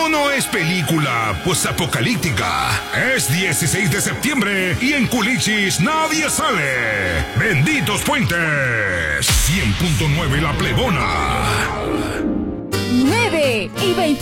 No, no es película posapocalíptica. Es 16 de septiembre y en Culichis nadie sale. ¡Benditos puentes! 100.9 La Plebona. 9:20